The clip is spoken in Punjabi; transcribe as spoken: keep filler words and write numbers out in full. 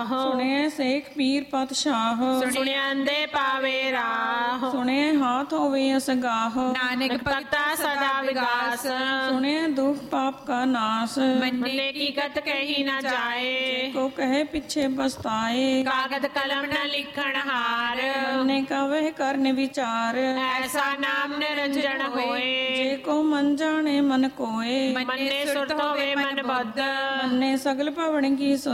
ਰਾਹ। ਸੁਣੇ ਸੇਖ ਪੀਰ ਪਾਤਸ਼ਾਹ। ਸੁਣਿਆਂਦੇ ਪਾਵੇ ਰਾਹ। ਸੁਣੇ ਹਾਥ ਹੋਵੇ ਅਸਗਾਹ। ਨਾਨਕ ਭਗਤਾ ਸਦਾ ਵਿਗਾਸ। ਸੁਣੇ ਦੁਖ ਪਾਪ ਕਾ ਨਾਸ। ਮੰਨੇ ਕੀ ਗਤ ਕਹੀ ਨਾ ਜਾਏ। ਕੋ ਕਹੇ ਪਿੱਛੇ ਪਛਤਾਏ। ਕਾਗਦ ਕਲਮ ਨ ਲਿਖਣ ਹਾਰ। ਮੰਨੇ ਕਵੇ ਕਰਨ ਵਿਚਾਰ। ਐਸਾ ਨਾਮ ਨਿਰੰਜਨ ਹੋਏ। ਜੇ ਕੋ ਮਨ ਜਾਣੇ ਮਨ ਕੋਏ। ਮੰਨੇ ਸੁਰਤ ਹੋਵੇ ਮਨ ਬੁੱਧ। ਮੰਨੇ ਸਗਲ ਭਵਨ ਕੀ